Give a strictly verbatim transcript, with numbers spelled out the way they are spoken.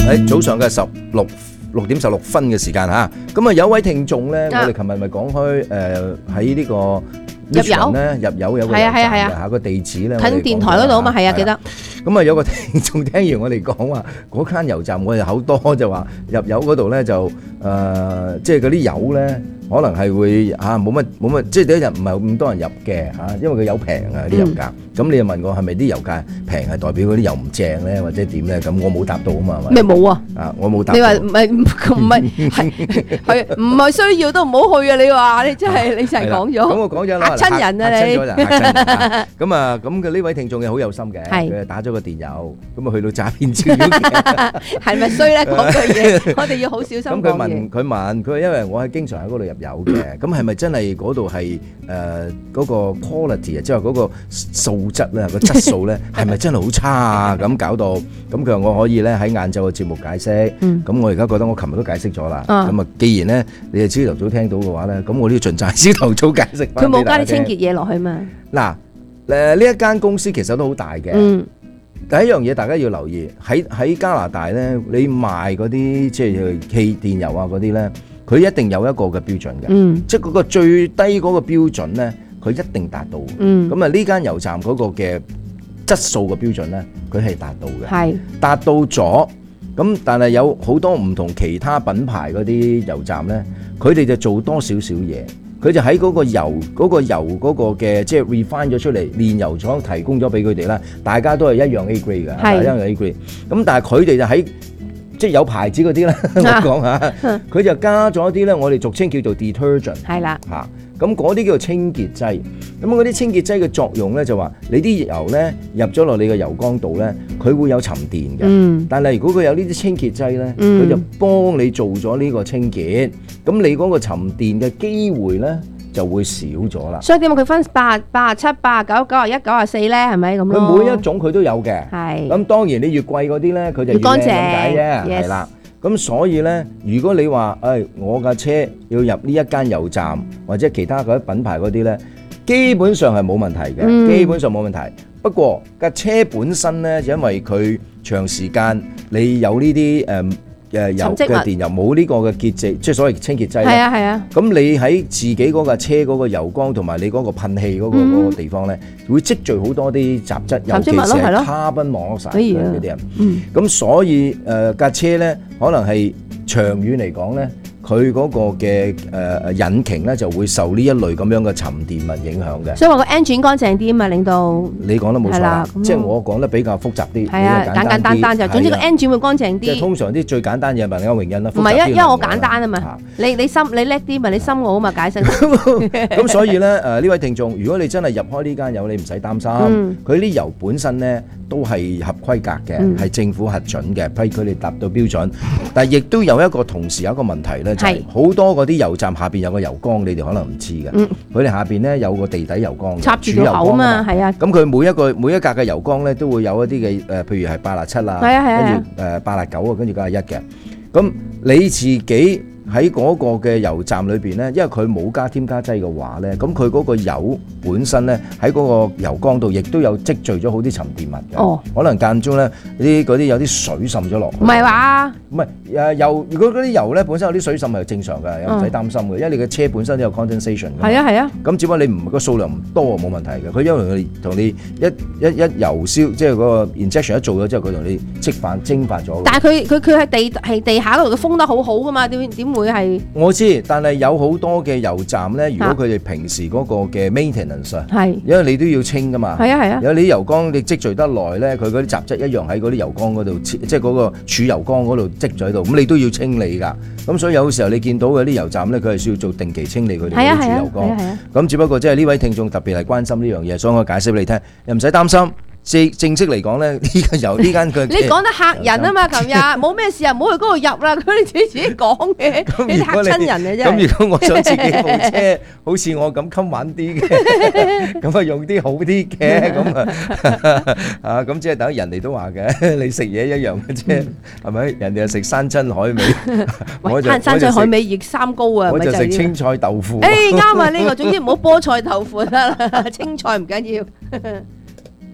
喺早上嘅十六六點十六分嘅時間嚇，咁啊有位聽眾咧，我哋琴日咪講開誒喺呢個入油咧入油有個油站嘅嚇，個地址咧近電台嗰度啊嘛，係啊記得。 咁啊有個聽眾聽完我哋講話嗰間油站，我哋好多就話入油嗰度咧就誒，即係嗰啲油咧。可能係會嚇冇乜冇乜，即係第一日唔係咁多人入嘅嚇，因為佢油平啊啲油價。咁你又問我係咪啲油價平係代表嗰啲油唔正咧，或者點咧？咁我冇答到啊嘛，係咪？ 咩冇啊？ 啊，我冇答。 你話唔係唔係係係唔係需要都唔好去啊！你話你真係你就係講咗。咁我講咗啦，嚇親人啊你。嚇親咗就嚇親。咁啊咁嘅呢位聽眾嘅好有心嘅，佢打咗個電郵，咁啊去到詐騙招妖嘅。係咪衰咧？講句嘢，我哋要好小心講嘢。咁佢問佢問佢，因為我係經常喺嗰度入油嘅，咁係咪真係嗰度係誒嗰個 quality 啊，即係嗰個素質咧，個質素咧係咪真係好差啊？咁搞到咁佢話我可以咧喺晏晝嘅節目解釋，咁我而家覺得我琴日都解釋咗啦。咁啊，既然咧你係朝頭早聽到嘅話咧，咁我都要盡責朝頭早解釋。佢冇加啲清潔嘢落去嘛？嗱，誒呢一間公司其實都好大嘅。嗯。第一樣嘢大家要留意，喺喺加拿大咧，你賣嗰啲即係汽電油啊嗰啲咧。佢一定有一個嘅標準嘅，嗯、即係嗰個最低嗰個標準咧，佢一定達到。咁啊呢間油站嗰個嘅質素嘅標準咧，佢係達到嘅，係達到咗。咁但係有好多唔同其他品牌嗰啲油站咧，佢哋就做多少少嘢，佢就喺嗰個油嗰、嗰個油嗰個嘅即係 refine 咗出嚟，煉油廠提供咗俾佢哋啦，大家都係一樣 A grade 嘅，係一樣 A grade。咁但係佢哋就喺即係有牌子嗰啲咧，我講下，佢就加咗啲咧，我哋俗稱叫做 detergent， 係啦嚇，咁嗰啲叫做清潔劑。咁嗰啲清潔劑嘅作用咧，就話你啲油咧入咗落你嘅油缸度咧，佢會有沉澱嘅。嗯。但係如果佢有呢啲清潔劑咧，佢、嗯、就幫你做咗呢個清潔，咁你嗰個沉澱嘅機會咧就會少咗啦。所以點解佢分八八七八九九啊一九啊四咧？係咪咁咯？佢每一種佢都有嘅。係。咁當然你越貴嗰啲咧，佢就越乾淨咁解啫。係啦。咁所以咧，如果你話誒、哎、我架車要入呢一間油站或者其他嗰啲品牌嗰啲咧，基本上係冇問題嘅，嗯、基本上冇問題。不過架車本身咧，因為佢長時間你有呢啲誒。呃誒油嘅電油冇呢個嘅潔淨，即係所謂清潔劑。係啊係啊。咁你喺自己嗰架車嗰個油缸同埋你嗰個噴氣嗰個嗰個地方咧，會積聚好多啲雜質，尤其是係 carbon monoxide嗰啲人。咁所以誒架車咧，可能係長遠嚟講咧，佢嗰個嘅誒引擎咧就會受呢一類咁樣嘅沉澱物影響嘅。所以話個 engine 乾淨啲啊嘛，領導。你講得冇錯啦，即係我講得比較複雜啲。係啊，簡簡單單就，總之個 engine 會乾淨啲。即係通常啲最簡單嘢問歐榮欣啦。唔係，因因為我簡單啊嘛。你你深你叻啲咪你深我啊嘛，解釋。咁所以咧誒呢位聽眾，如果你真係入開呢間油，你唔使擔心。佢啲油本身咧都係合規格嘅，係政府核准嘅，批佢哋達到標準。但係亦都有一個同時有一個問題咧。係好多嗰啲油站下邊有個油缸，你哋可能唔知嘅。嗯，佢哋下邊咧有個地底油缸，插住個口啊嘛，係啊。咁佢每一個每一格嘅油缸咧，都會有一啲嘅誒，譬如係八十七啊，係啊係啊，跟住誒八十九啊，跟住九十一嘅。咁你自己喺嗰個嘅油站裏邊咧，因為佢冇加添加劑嘅話咧，咁佢嗰個油本身咧喺嗰個油缸度，亦都有積聚咗好啲沉澱物嘅。哦，可能間中咧啲嗰啲有啲水滲咗落去。唔係話？唔係誒油，如果嗰啲油咧本身有啲水滲係正常嘅，又唔使擔心嘅，因為你嘅車本身都有 condensation 嘅。係啊係啊。咁只不過你唔個數量唔多冇問題嘅，佢因為佢同你一一一油燒，即係嗰個 injection 一做咗之後，佢同你即反蒸發咗。但係佢佢佢係地係地下嗰度，佢封得好好噶嘛？點點會係？我知，但係有好多嘅油站咧，如果佢哋平時嗰個嘅 maintenance 啊，係，因為你都要清噶嘛。係啊係啊。有你油缸你積聚得耐咧，佢嗰啲雜質一樣喺嗰啲油缸嗰度，即係嗰個儲油缸嗰度積聚喺度，咁你都要清理㗎。咁所以有時候你見到嘅啲油站咧，佢係需要做定期清理佢哋啲儲油缸。係啊係啊。咁只不過即係呢位聽眾特別係關心呢樣嘢，所以我解釋俾你聽，又唔使擔心。正正式嚟講咧，呢個由呢間佢你講得嚇人啊嘛！琴日冇咩事啊，唔好去嗰度入啦。佢哋自己自己講嘅，你嚇親人嘅啫。咁如果我想自己部車好似我咁襟玩啲嘅，咁啊用啲好啲嘅，咁啊啊咁即係等人哋都話嘅，你食嘢一樣嘅啫，係咪？人哋又食山珍海味，我就山珍海味熱三高啊，我就食青菜豆腐。誒啱啊！呢個總之唔好菠菜豆腐得啦，青菜唔緊要。